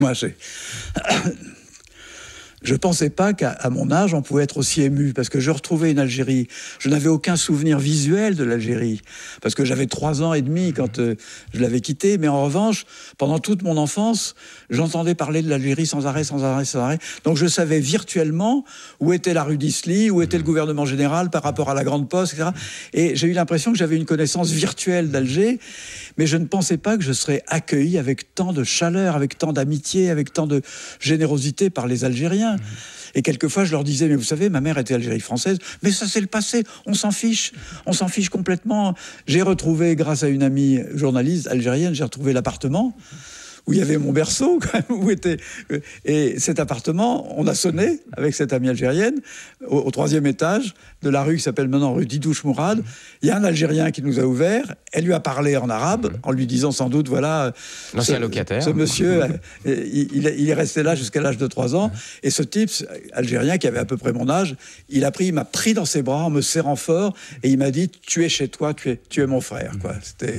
Moi, je pensais pas qu'à mon âge, on pouvait être aussi ému, parce que je retrouvais une Algérie. Je n'avais aucun souvenir visuel de l'Algérie, parce que j'avais 3 ans et demi quand je l'avais quittée. Mais en revanche, pendant toute mon enfance, j'entendais parler de l'Algérie sans arrêt. Donc je savais virtuellement où était la rue d'Isly, où était le gouvernement général par rapport à la Grande Poste, etc. Et j'ai eu l'impression que j'avais une connaissance virtuelle d'Alger, mais je ne pensais pas que je serais accueilli avec tant de chaleur, avec tant d'amitié, avec tant de générosité par les Algériens. Et quelquefois, je leur disais, mais vous savez, ma mère était Algérie française, mais ça, c'est le passé, on s'en fiche complètement. J'ai retrouvé, grâce à une amie journaliste algérienne, j'ai retrouvé l'appartement où il y avait mon berceau, et cet appartement, on a sonné avec cette amie algérienne au 3e étage de la rue qui s'appelle maintenant rue Didouche Mourad. Il y a un Algérien qui nous a ouvert. Elle lui a parlé en arabe, en lui disant sans doute, voilà, l'ancien locataire. Ce monsieur, il est resté là jusqu'à l'âge de 3 ans. Et ce type algérien qui avait à peu près mon âge, il m'a pris dans ses bras en me serrant fort et il m'a dit, tu es chez toi, tu es mon frère, quoi.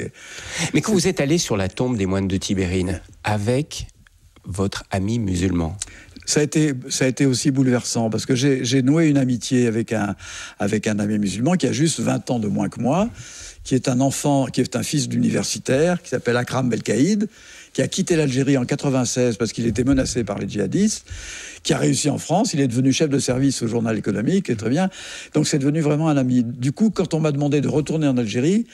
Mais quand vous êtes allé sur la tombe des moines de Tibérine avec votre ami musulman, ça a été aussi bouleversant, parce que j'ai noué une amitié avec un ami musulman qui a juste 20 ans de moins que moi, qui est un fils d'universitaire, qui s'appelle Akram Belkaïd, qui a quitté l'Algérie en 96 parce qu'il était menacé par les djihadistes, qui a réussi en France. Il est devenu chef de service au journal économique, et très bien. Donc c'est devenu vraiment un ami. Du coup, quand on m'a demandé de retourner en Algérie,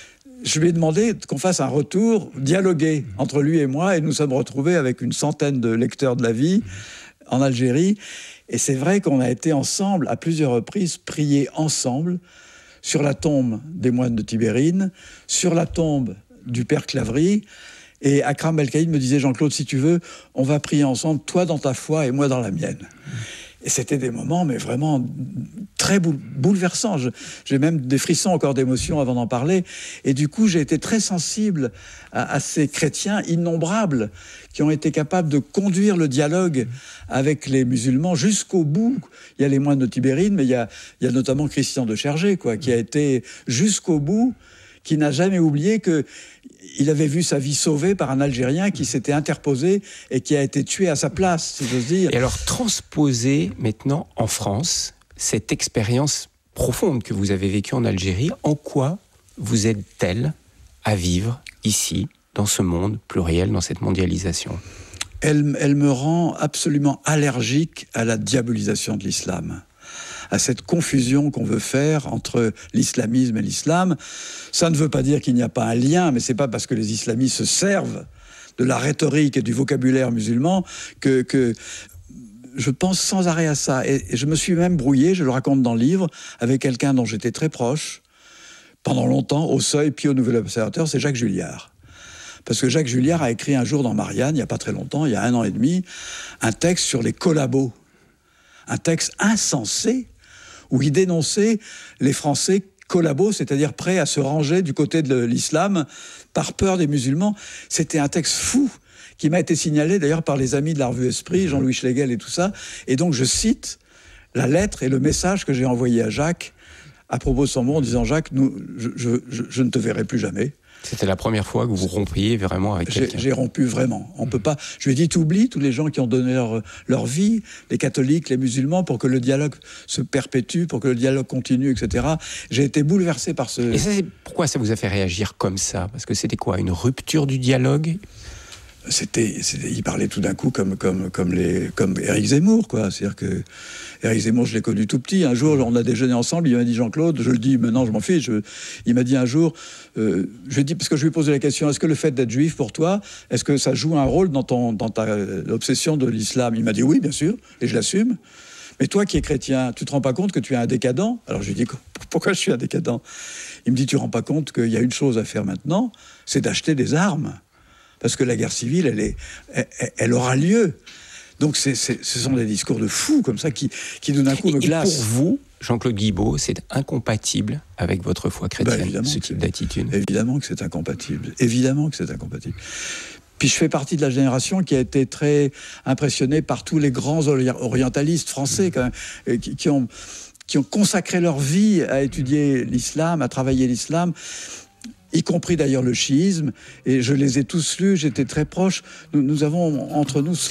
je lui ai demandé qu'on fasse un retour dialogué entre lui et moi, et nous sommes retrouvés avec une centaine de lecteurs de la vie en Algérie. Et c'est vrai qu'on a été ensemble, à plusieurs reprises, prier ensemble sur la tombe des moines de Tibérine, sur la tombe du père Claverie. Et Akram Belkaïd me disait, Jean-Claude, si tu veux, on va prier ensemble, toi dans ta foi et moi dans la mienne. Et c'était des moments, mais vraiment très bouleversants. J'ai même des frissons encore d'émotion avant d'en parler. Et du coup, j'ai été très sensible à ces chrétiens innombrables qui ont été capables de conduire le dialogue avec les musulmans jusqu'au bout. Il y a les moines de Tibérine, mais il y a notamment Christian de Chergé, qui a été jusqu'au bout, qui n'a jamais oublié qu'il avait vu sa vie sauvée par un Algérien qui s'était interposé et qui a été tué à sa place, si j'ose dire. Et alors, transposer maintenant en France cette expérience profonde que vous avez vécue en Algérie, en quoi vous aide-t-elle à vivre ici, dans ce monde pluriel, dans cette mondialisation ? Elle me rend absolument allergique à la diabolisation de l'islam, à cette confusion qu'on veut faire entre l'islamisme et l'islam. Ça ne veut pas dire qu'il n'y a pas un lien, mais c'est pas parce que les islamistes se servent de la rhétorique et du vocabulaire musulman que je pense sans arrêt à ça. Et je me suis même brouillé, je le raconte dans le livre, avec quelqu'un dont j'étais très proche, pendant longtemps, au Seuil, puis au Nouvel Observateur, c'est Jacques Julliard. Parce que Jacques Julliard a écrit un jour dans Marianne, il n'y a pas très longtemps, il y a 1 an et demi, un texte sur les collabos. Un texte insensé, où il dénonçait les Français collabos, c'est-à-dire prêts à se ranger du côté de l'islam par peur des musulmans. C'était un texte fou qui m'a été signalé d'ailleurs par les amis de la revue Esprit, Jean-Louis Schlegel et tout ça. Et donc je cite la lettre et le message que j'ai envoyé à Jacques à propos de son mot en disant « Jacques, je ne te verrai plus jamais ». C'était la première fois que vous rompiez vraiment avec quelqu'un. J'ai rompu vraiment. On peut pas. Je lui ai dit, t'oublies tous les gens qui ont donné leur vie, les catholiques, les musulmans, pour que le dialogue se perpétue, pour que le dialogue continue, etc. J'ai été bouleversé par ce... Et ça, pourquoi ça vous a fait réagir comme ça ? Parce que c'était quoi ? Une rupture du dialogue ? Il parlait tout d'un coup comme Éric Zemmour, quoi. C'est-à-dire que Éric Zemmour, je l'ai connu tout petit. Un jour, on a déjeuné ensemble. Il m'a dit, Jean-Claude, je le dis maintenant, je m'en fiche. Il m'a dit un jour, je lui ai dit, parce que je lui ai posé la question, est-ce que le fait d'être juif pour toi, est-ce que ça joue un rôle dans ta obsession de l'islam ? Il m'a dit oui, bien sûr, et je l'assume. Mais toi qui es chrétien, tu te rends pas compte que tu es un décadent ? Alors je lui ai dit, pourquoi je suis un décadent ? Il me dit, tu te rends pas compte qu'il y a une chose à faire maintenant, c'est d'acheter des armes. Parce que la guerre civile, elle aura lieu. Donc ce sont des discours de fous comme ça qui d'un coup me glacent. Et pour vous, Jean-Claude Guibaud, c'est incompatible avec votre foi chrétienne, ce type d'attitude ? Évidemment que c'est incompatible. Évidemment que c'est incompatible. Puis je fais partie de la génération qui a été très impressionnée par tous les grands orientalistes français quand même, qui ont consacré leur vie à étudier l'islam, à travailler l'islam, y compris d'ailleurs le chiisme, et je les ai tous lus, j'étais très proche. Nous avons entre nous